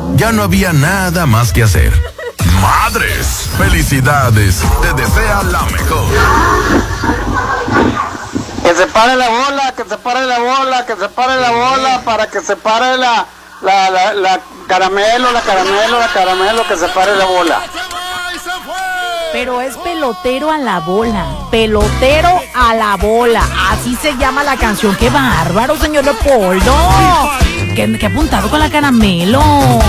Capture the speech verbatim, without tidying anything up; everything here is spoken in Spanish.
Ya no había nada más que hacer. ¡Madres! ¡Felicidades! Te desea la mejor. Que se pare la bola, que se pare la bola, que se pare la bola, para que se pare la, la, la, la caramelo, la caramelo, la caramelo, que se pare la bola. Pero es pelotero a la bola, pelotero a la bola, así se llama la canción. ¡Qué bárbaro, señor Leopoldo! ¡Qué, qué apuntado con la caramelo!